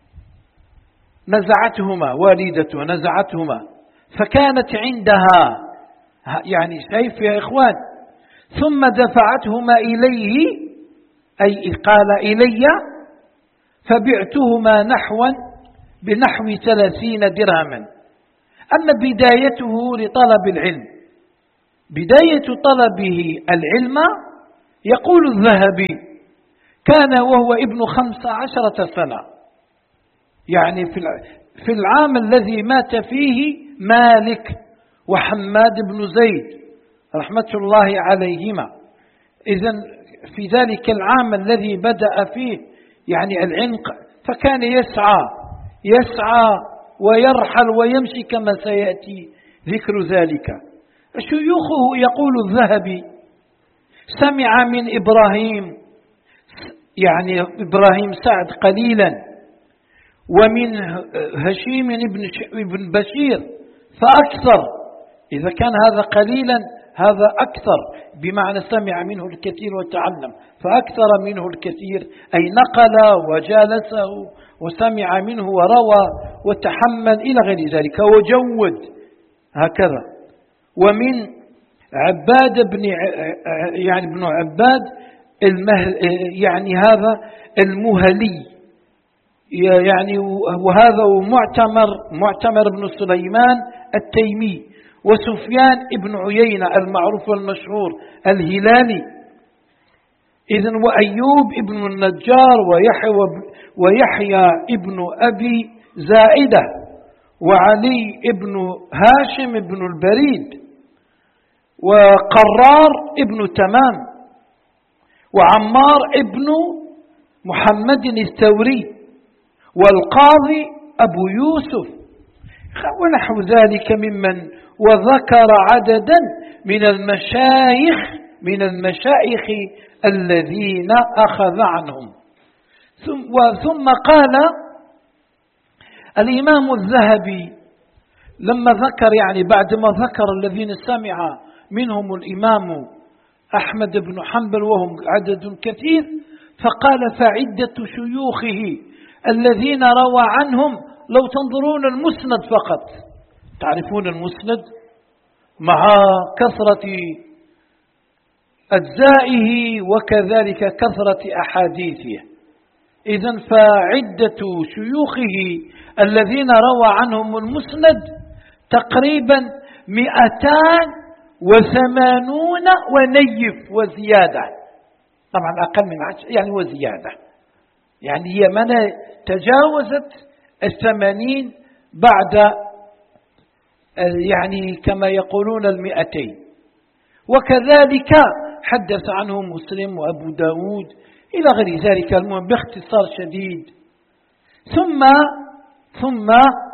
Speaker 1: نزعتهما والدته نزعتهما فكانت عندها، يعني سيف يا إخوان، ثم دفعتهما إليه، أي قال إلي، فبعتهما نحوا بنحو ثلاثين درهما. أما بدايته لطلب العلم، بداية طلبه العلم يقول الذهبي: كان وهو ابن خمس عشرة سنة، يعني في العام الذي مات فيه مالك وحماد بن زيد رحمة الله عليهما. إذن في ذلك العام الذي بدأ فيه يعني العنق، فكان يسعى يسعى ويرحل ويمشي كما سيأتي ذكر ذلك. شيوخه يقول الذهبي: سمع من إبراهيم، يعني إبراهيم سعد قليلا، ومن هشيم بن بشير فأكثر. إذا كان هذا قليلا هذا أكثر، بمعنى سمع منه الكثير وتعلم، فأكثر منه الكثير أي نقل وجالسه وسمع منه وروى وتحمل إلى غير ذلك وجود هكذا. ومن عباد بن يعني بن عباد يعني هذا المهلي، يعني وهذا معتمر معتمر بن سليمان التيمي، وسفيان ابن عيينة المعروف والمشهور الهلالي. إذن وأيوب ابن النجار ويحيى ويحيى ابن أبي زائدة وعلي ابن هاشم ابن البريد وقرار ابن تمام وعمار ابن محمد الثوري والقاضي أبو يوسف ونحو ذلك ممن، وذكر عددا من المشايخ من المشايخ الذين أخذ عنهم. ثم قال الإمام الذهبي لما ذكر يعني بعدما ذكر الذين سمع منهم الإمام أحمد بن حنبل وهم عدد كثير، فقال: فعدة شيوخه الذين روى عنهم، لو تنظرون المسند فقط، تعرفون المسند مع كثرة أجزائه وكذلك كثرة أحاديثه. إذن فعدة شيوخه الذين روى عنهم المسند تقريبا مئتان وثمانون ونيف وزيادة، طبعا أقل من عشر يعني وزيادة، يعني هي من تجاوزت الثمانين بعد يعني كما يقولون المئتين. وكذلك حدث عنه مسلم وأبو داود إلى غير ذلك، المهم باختصار شديد. ثم ثم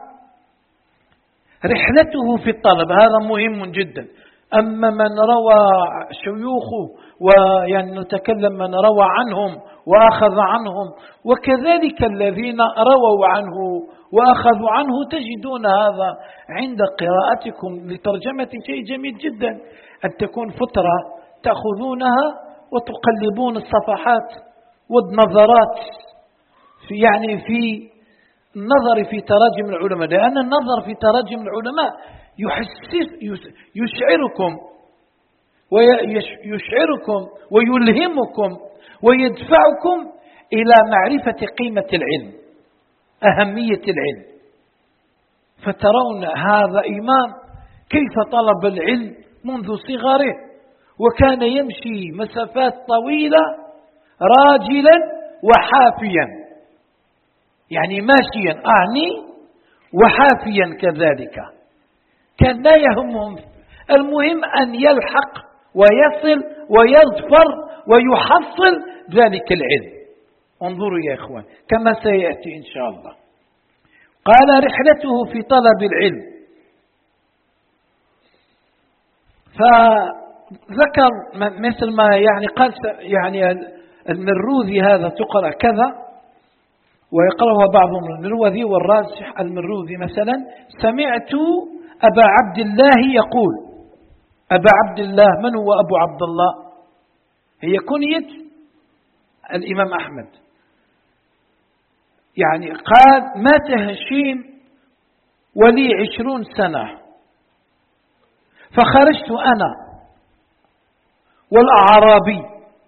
Speaker 1: رحلته في الطلب، هذا مهم جدا. أما من روى شيوخه ويعني نتكلم من روى عنهم وأخذ عنهم، وكذلك الذين رووا عنه وأخذوا عنه، تجدون هذا عند قراءتكم لترجمة شيء جميل جدا، أن تكون فترة تأخذونها وتقلبون الصفحات والنظرات في يعني في النظر في تراجم العلماء، لأن النظر في تراجم العلماء يحسس يشعركم ويشعركم ويلهمكم ويدفعكم إلى معرفة قيمة العلم، أهمية العلم. فترون هذا إمام كيف طلب العلم منذ صغره، وكان يمشي مسافات طويلة راجلا وحافيا، يعني ماشيا أعني وحافيا كذلك، كان لا يهمهم، المهم أن يلحق ويصل ويظفر ويحصل ذلك العلم. انظروا يا إخوان كما سيأتي إن شاء الله. قال: رحلته في طلب العلم، فذكر مثل ما يعني قال يعني المروذي هذا تقرأ كذا ويقرأها بعضهم المروذي والراجح المروذي. مثلا سمعت أبا عبد الله يقول، أبا عبد الله من هو أبو عبد الله؟ هي كنية الإمام أحمد. يعني قال: مات هشيم ولي عشرون سنة، فخرجت أنا والأعرابي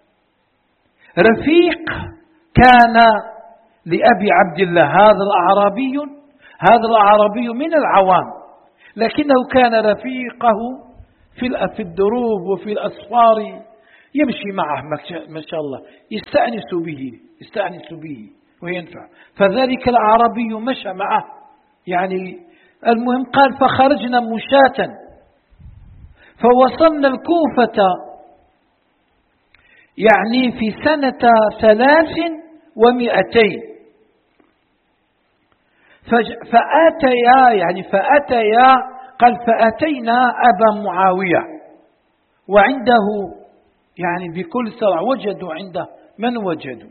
Speaker 1: رفيق كان لأبي عبد الله. هذا الأعرابي هذا الأعرابي من العوام، لكنه كان رفيقه في في الدروب وفي الأسفار، يمشي معه ما شاء الله، يستأنس به يستأنس به وينفع. فذلك الأعرابي مشى معه يعني. المهم قال فخرجنا مشاة فوصلنا الكوفة يعني في سنة ثلاث ومئتين، فأتيا يعني فأتيا قال فأتينا أبا معاوية وعنده يعني بكل سرعة وجدوا عنده من وجدوا،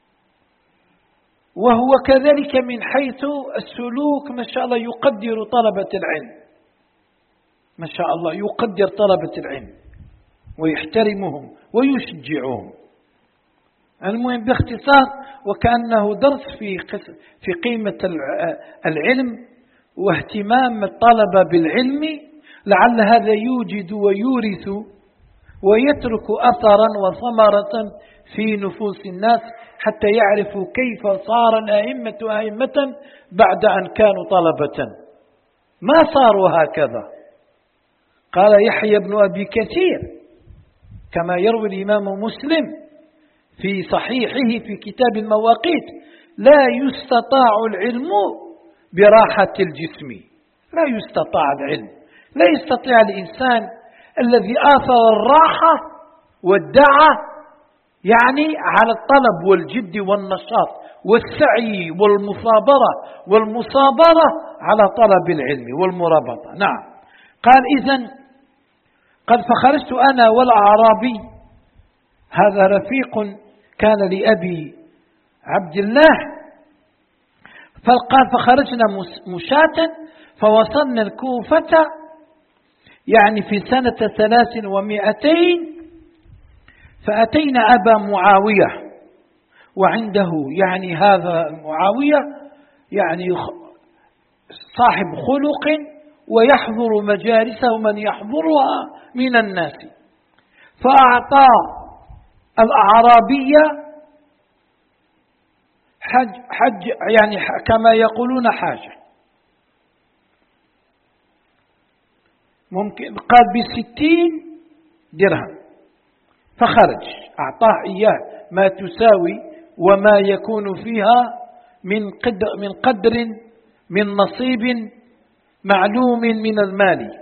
Speaker 1: وهو كذلك من حيث السلوك ما شاء الله يقدر طلبة العلم، ما شاء الله يقدر طلبة العلم ويحترمهم ويشجعهم. المهم باختصار وكأنه درس في في قيمة العلم واهتمام الطلبة بالعلم، لعل هذا يوجد ويورث ويترك أثرا وثمرة في نفوس الناس حتى يعرفوا كيف صار الأئمة أئمة بعد أن كانوا طلبة، ما صاروا هكذا. قال يحيى بن أبي كثير كما يروي الإمام مسلم في صحيحه في كتاب المواقيت: لا يستطاع العلم براحة الجسم، لا يستطاع العلم، لا يستطيع الإنسان الذي آثر الراحة وادعى يعني على الطلب والجد والنشاط والسعي والمثابرة والمصابرة على طلب العلم والمرابطة. نعم. قال إذن قد فخرجت أنا والأعرابي، هذا رفيق كان لأبي عبد الله، فقال فخرجنا مشاة فوصلنا الكوفة يعني في سنة ثلاث ومئتين، فأتينا أبا معاوية وعنده يعني هذا معاوية يعني صاحب خلق ويحضر مجالسه من يحضرها من الناس، فأعطى الأعرابية حج, حج يعني كما يقولون حاجة، ممكن قال بستين درهم، فخرج أعطاه إياه ما تساوي وما يكون فيها من قدر من قدر من نصيب معلوم من المال.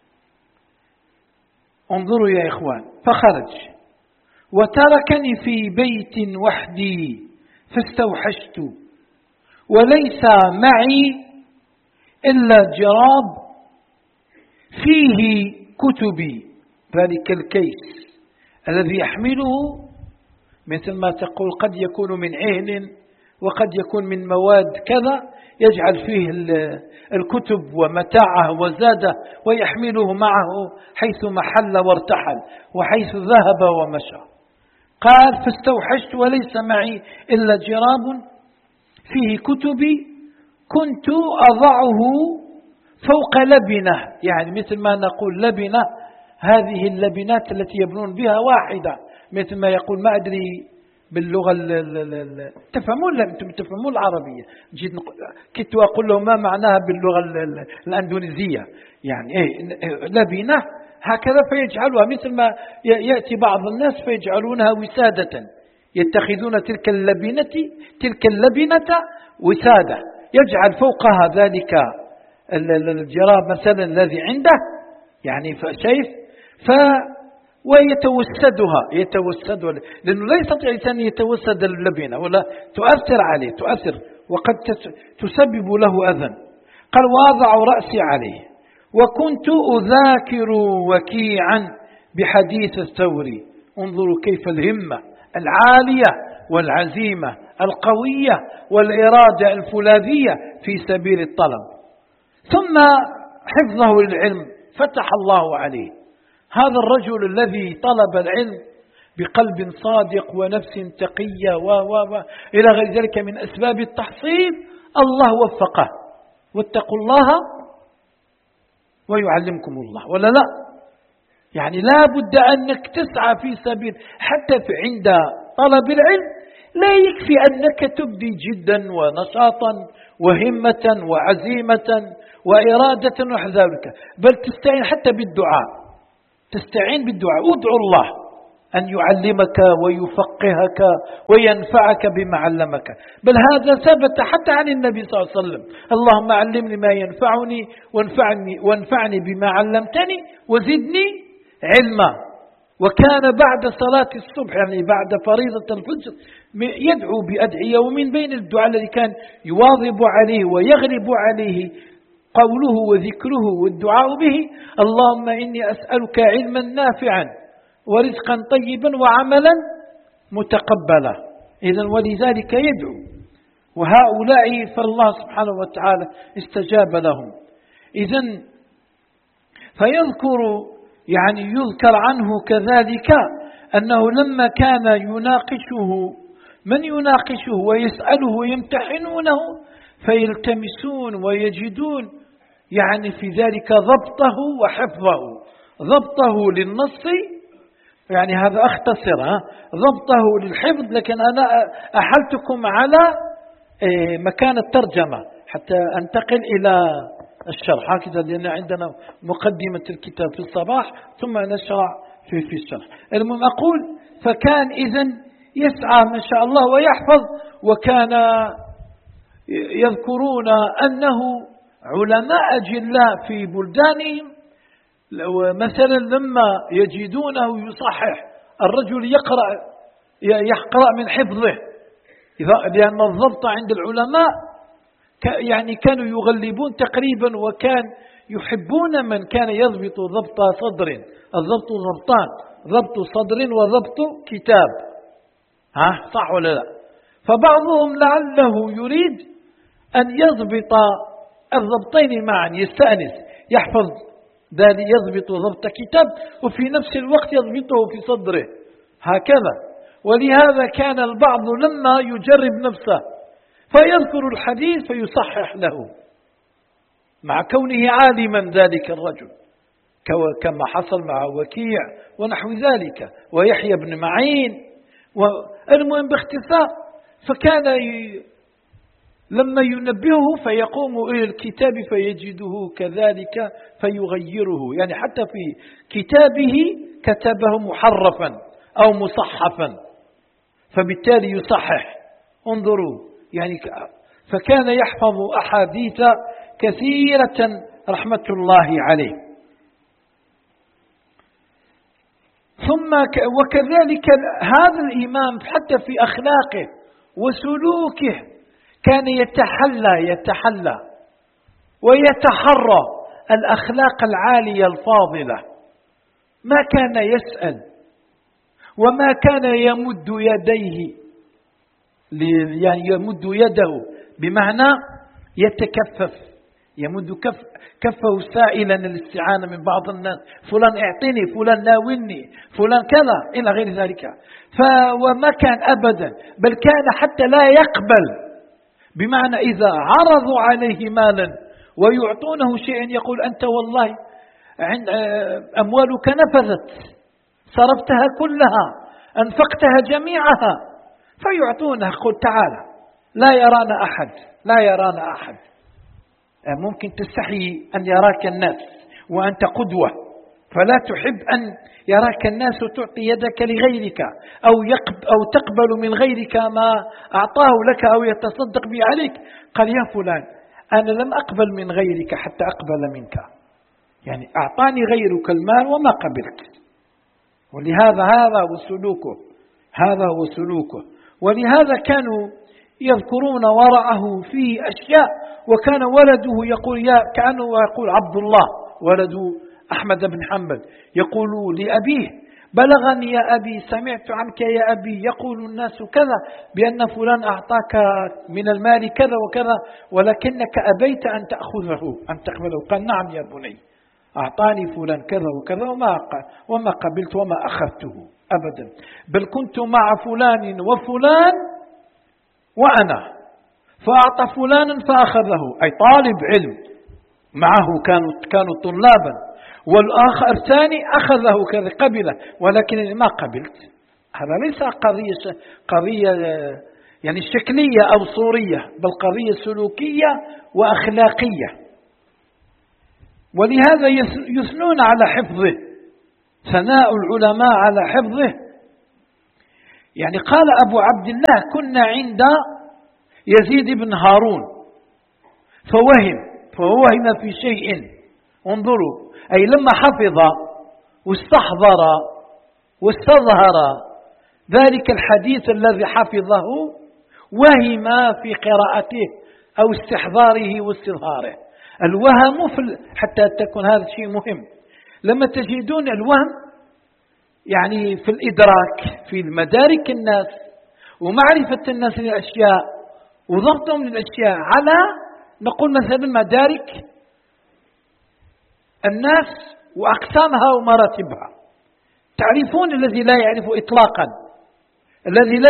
Speaker 1: انظروا يا إخوان، فخرج وتركني في بيت وحدي فاستوحشت وليس معي إلا جراب فيه كتبي، ذلك الكيس الذي يحمله مثل ما تقول قد يكون من عهن وقد يكون من مواد كذا، يجعل فيه الكتب ومتاعه وزاده ويحمله معه حيث محل وارتحل وحيث ذهب ومشى. قال فاستوحشت وليس معي إلا جراب فيه كتبي كنت أضعه فوق لبنة، يعني مثل ما نقول لبنة، هذه اللبنات التي يبنون بها واحدة، مثل ما يقول ما أدري باللغة تفهمون أنتم تفهمون العربية، جيت كنت أقول لهم ما معناها باللغة الأندونيسية، يعني إيه لبنة هكذا، فيجعلها مثل ما يأتي بعض الناس فيجعلونها وسادة، يتخذون تلك اللبنة تلك اللبنة وسادة، يجعل فوقها ذلك الجراب مثلا الذي عنده يعني شايف ف ويتوسدها يتوسدها لأنه لا يستطيع الإنسان يتوسد اللبنة ولا تؤثر عليه تؤثر وقد تسبب له أذى. قال واضع رأسي عليه وكنت أذاكر وكيعا بحديث الثوري. انظروا كيف الهمة العالية والعزيمة القوية والإرادة الفولاذية في سبيل الطلب، ثم حفظه للعلم فتح الله عليه. هذا الرجل الذي طلب العلم بقلب صادق ونفس تقية و و و إلى غير ذلك من أسباب التحصيل، الله وفقه. واتقوا الله ويعلمكم الله، ولا لا؟ يعني لا بد أنك تسعى في سبيل حتى في عند طلب العلم، لا يكفي أنك تبدي جدا ونشاطا وهمة وعزيمة وإرادة وحذارك، بل تستعين حتى بالدعاء، تستعين بالدعاء، ادعوا الله أن يعلمك ويفقهك وينفعك بما علمك، بل هذا ثبت حتى عن النبي صلى الله عليه وسلم: اللهم علمني ما ينفعني وانفعني, وانفعني بما علمتني وزدني علما. وكان بعد صلاة الصبح، يعني بعد فريضة الفجر، يدعو بأدعية، ومن بين الدعاء الذي كان يواظب عليه ويغلب عليه قوله وذكره والدعاء به: اللهم إني أسألك علما نافعا ورزقا طيبا وعملا متقبلا. إذن ولذلك يدعو، وهؤلاء فالله سبحانه وتعالى استجاب لهم. إذن فيذكر يعني يذكر عنه كذلك أنه لما كان يناقشه من يناقشه ويسأله ويمتحنونه فيلتمسون ويجدون يعني في ذلك ضبطه وحفظه. ضبطه للنص، يعني هذا أختصر، ضبطه للحفظ، لكن أنا أحلتكم على مكان الترجمة حتى أنتقل إلى الشرح هكذا، لأن عندنا مقدمة الكتاب في الصباح ثم نشرع في في الشرح. المهم أقول فكان إذن يسعى ما شاء الله ويحفظ. وكان يذكرون أنه علماء جلاء في بلدانهم مثلا لما يجدونه يصحح الرجل يقرأ يقرأ من حفظه، لأن الضبط عند العلماء يعني كانوا يغلبون تقريبا، وكان يحبون من كان يضبط ضبط صدر. الضبط ضبطان: ضبط صدر وضبط كتاب. ها صح ولا لا؟ فبعضهم لعله يريد أن يضبط الضبطين معا، يستأنس، يحفظ ذلك، يضبط ضبط كتاب وفي نفس الوقت يضبطه في صدره هكذا. ولهذا كان البعض لما يجرب نفسه فيذكر الحديث فيصحح له مع كونه عالما ذلك الرجل، كما حصل مع وكيع ونحو ذلك ويحيى بن معين. والمهم باختصار، فكان لما ينبهه فيقوم إلى الكتاب فيجده كذلك فيغيره، يعني حتى في كتابه كتبه محرفا أو مصحفا فبالتالي يصحح. انظروا يعني، فكان يحفظ أحاديث كثيرة رحمة الله عليه. ثم وكذلك هذا الإمام حتى في أخلاقه وسلوكه كان يتحلى يتحلى ويتحرى الأخلاق العالية الفاضلة. ما كان يسأل وما كان يمد يديه، يعني يمد يده بمعنى يتكفف، يمد كف كفه سائلا الاستعانة من بعض الناس: فلان اعطني، فلان ناولني، فلان كذا إلى غير ذلك. وما كان أبدا، بل كان حتى لا يقبل، بمعنى إذا عرضوا عليه مالا ويعطونه شيئا يقول: أنت والله أموالك نفذت، صرفتها كلها، أنفقتها جميعها، فيعطونه. قل تعالى، لا يرانا أحد، لا يرانا أحد. ممكن تستحي أن يراك الناس وأنت قدوة، فلا تحب أن يراك الناس وتعطي يدك لغيرك أو, أو تقبل من غيرك ما أعطاه لك أو يتصدق به عليك. قال: يا فلان، أنا لم أقبل من غيرك حتى أقبل منك، يعني أعطاني غيرك المال وما قبلت. ولهذا هذا هو سلوكه، هذا هو سلوكه. ولهذا كانوا يذكرون ورعه فيه أشياء. وكان ولده يقول، يا كأنه يقول عبد الله ولد أحمد بن حنبل يقول لأبيه: بلغني يا أبي، سمعت عنك يا أبي يقول الناس كذا بأن فلان أعطاك من المال كذا وكذا، ولكنك أبيت أن تأخذه أن تقبله. قال: نعم يا بني، أعطاني فلان كذا وكذا وما وما قبلت وما أخذته أبدا، بل كنت مع فلان وفلان وأنا، فأعطى فلانا فأخذه، أي طالب علم معه، كانوا كانوا طلابا، والآخر الثاني أخذه كذا قبله، ولكن ما قبلت. هذا ليس قضية قضية يعني شكلية أو صورية، بل قضية سلوكية وأخلاقية. ولهذا يثنون على حفظه، ثناء العلماء على حفظه يعني قال أبو عبد الله كنا عند يزيد بن هارون فوهم فوهم في شيء. انظروا، أي لما حفظ واستحضر واستظهر ذلك الحديث الذي حفظه وهم في قراءته أو استحضاره واستظهاره. الوهم في حتى تكون هذا الشيء مهم. لما تجدون الوهم يعني في الإدراك في مدارك الناس ومعرفة الناس للأشياء وضبطهم للأشياء على نقول مثلا مدارك الناس وأقسامها ومراتبها. تعرفون الذي لا يعرف إطلاقا، الذي لا